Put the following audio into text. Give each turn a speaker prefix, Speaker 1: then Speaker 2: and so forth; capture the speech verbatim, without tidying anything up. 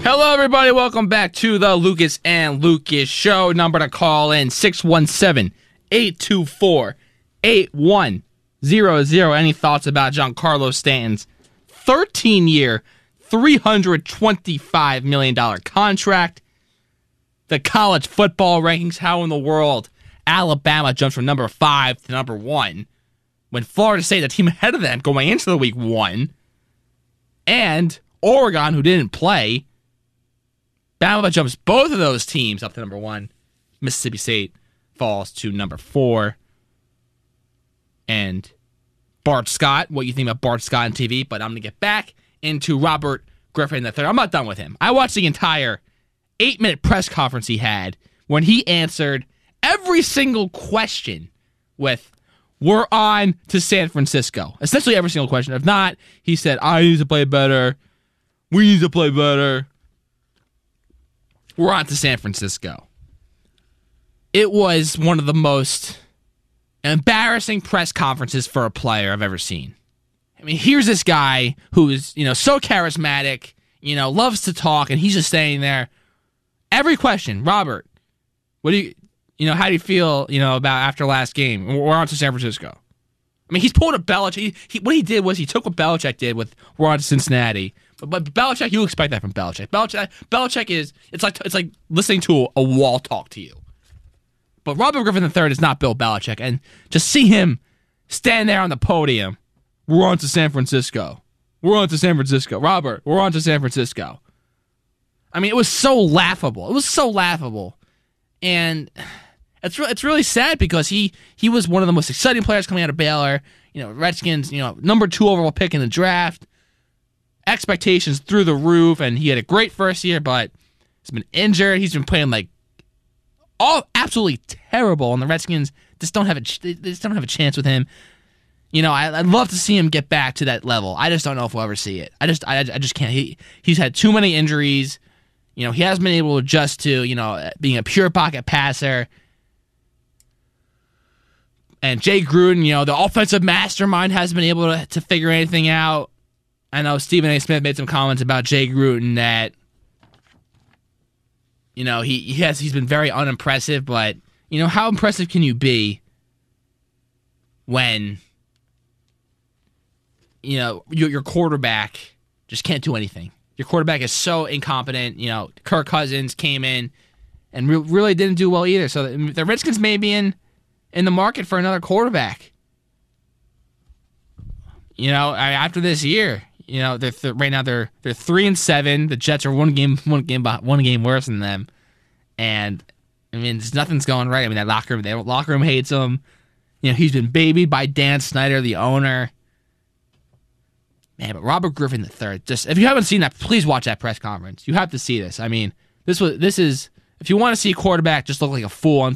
Speaker 1: Hello, everybody. Welcome back to the Lucas and Lucas Show. Number to call in, six one seven, eight two four, eight one zero zero. Any thoughts about Giancarlo Stanton's thirteen-year, three hundred twenty-five million dollars contract? The college football rankings, how in the world Alabama jumps from number five to number one when Florida State, the team ahead of them going into the week one, and Oregon, who didn't play, Bama jumps both of those teams up to number one. Mississippi State falls to number four. And Bart Scott, what you think about Bart Scott on T V, but I'm going to get back into Robert Griffin the third. I'm not done with him. I watched the entire eight-minute press conference he had when he answered every single question with, "We're on to San Francisco." Essentially every single question. If not, he said, "I need to play better. We need to play better. We're on to San Francisco." It was one of the most embarrassing press conferences for a player I've ever seen. I mean, here's this guy who is, you know, so charismatic, you know, loves to talk, and he's just standing there. Every question, "Robert, what do you, you know, how do you feel, you know, about after last game? We're on to San Francisco." I mean, he's pulled a Belichick. He, he, what he did was he took what Belichick did with "We're on to Cincinnati." But, but Belichick, you expect that from Belichick. Belichick, Belichick is it's like it's like listening to a wall talk to you. But Robert Griffin the third is not Bill Belichick, and just see him stand there on the podium. "We're on to San Francisco. We're on to San Francisco. Robert, we're on to San Francisco." I mean, it was so laughable. It was so laughable, and it's re- it's really sad because he he was one of the most exciting players coming out of Baylor. You know, Redskins, you know, number two overall pick in the draft. Expectations through the roof, and he had a great first year, but he's been injured. He's been playing like all absolutely terrible, and the Redskins just don't have a they just don't have a chance with him. You know, I, I'd love to see him get back to that level. I just don't know if we'll ever see it. I just I, I just can't. He he's had too many injuries. You know, he hasn't been able to adjust to, you know, being a pure pocket passer. And Jay Gruden, you know, the offensive mastermind, hasn't been able to, to figure anything out. I know Stephen A. Smith made some comments about Jay Gruden that, you know, he, he has he's been very unimpressive, but, you know, how impressive can you be when, you know, your, your quarterback just can't do anything? Your quarterback is so incompetent. You know, Kirk Cousins came in and re- really didn't do well either. So the, the Redskins may be in, in the market for another quarterback. You know, after this year, you know, they're th- right now they're they're three and seven. The Jets are one game one game one game worse than them, and I mean, nothing's going right. I mean, that locker room, that locker room hates him. You know, he's been babied by Dan Snyder, the owner. Man, but Robert Griffin the third, just if you haven't seen that, please watch that press conference. You have to see this. I mean, this was this is if you want to see a quarterback just look like a fool on